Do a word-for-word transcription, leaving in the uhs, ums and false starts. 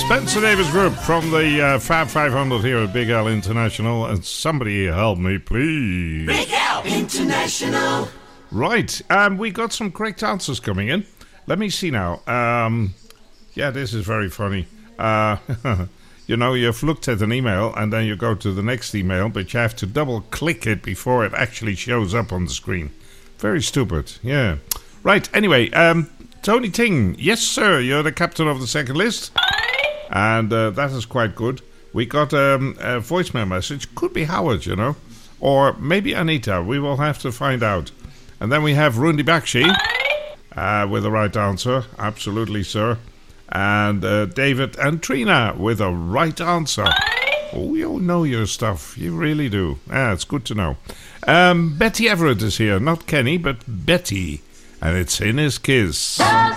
Spencer Davis Group from the uh, Fab five hundred here at Big L International. And somebody help me, please. Big L International. Right, um, we got some correct answers coming in. Let me see now. Um, yeah, this is very funny. Uh, you know, you've looked at an email and then you go to the next email, but you have to double click it before it actually shows up on the screen. Very stupid, yeah. Right, anyway, um, Tony Ting. Yes, sir, you're the captain of the second list. And uh, that is quite good. We got um, a voicemail message. Could be Howard, you know. Or maybe Anita. We will have to find out. And then we have Rundi Bakshi uh, with the right answer. Absolutely, sir. And uh, David and Trina with a right answer. Oh, you know your stuff. You really do. Ah, it's good to know. Um, Betty Everett is here. Not Kenny, but Betty. And it's in his kiss.